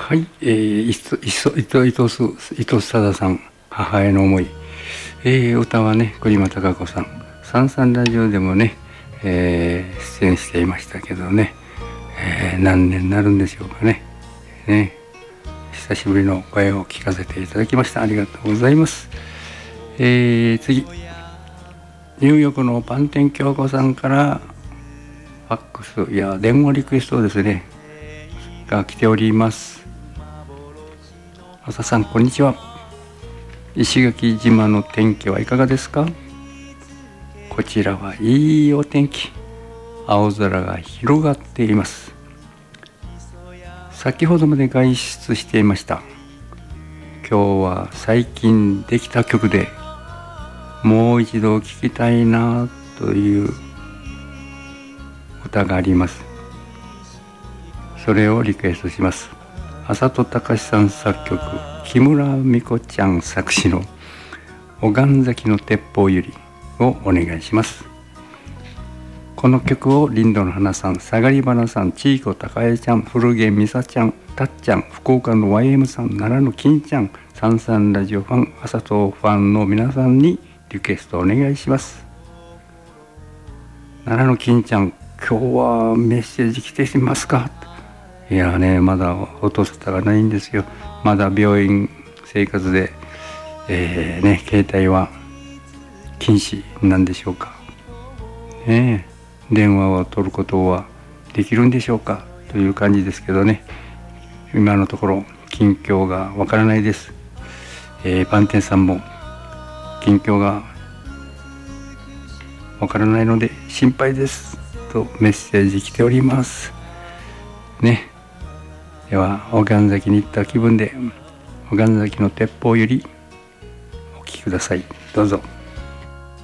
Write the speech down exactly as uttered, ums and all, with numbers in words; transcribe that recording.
はい、えー、伊藤伊藤伊藤貞さん、母への思い、えー、歌はね栗間孝子さん、さんさんラジオでもね、えー、出演していましたけどね、えー、何年になるんでしょうかね。ね、久しぶりの声を聞かせていただきました。ありがとうございます。えー、次、ニューヨークのパンテン京子さんからファックス、いや電話リクエストですねが来ております。朝さん、こんにちは。石垣島の天気はいかがですか？こちらはいいお天気、青空が広がっています。先ほどまで外出していました。今日は最近できた曲でもう一度聴きたいなという歌があります。それをリクエストします。浅戸隆さん作曲、木村美子ちゃん作詞のおがんざきの鉄砲ゆりをお願いします。この曲をリンドの花さん、さがりばなさん、ちいこたかえちゃん、古毛美沙ちゃん、たっちゃん、福岡の ワイエム さん、奈良の金ちゃん、さんさんラジオファン、浅戸ファンの皆さんにリクエストお願いします。奈良の金ちゃん、今日はメッセージ来ていますか？いやね、まだ音沙汰がないんですよ。まだ病院生活で、えー、ね、携帯は禁止なんでしょうか。ねえ、電話を取ることはできるんでしょうかという感じですけどね。今のところ近況がわからないです。えー、パンテンさんも近況がわからないので心配ですとメッセージ来ておりますね。では、おがんざきに行った気分でおがんざきの鉄砲よりお聴きください。どうぞ。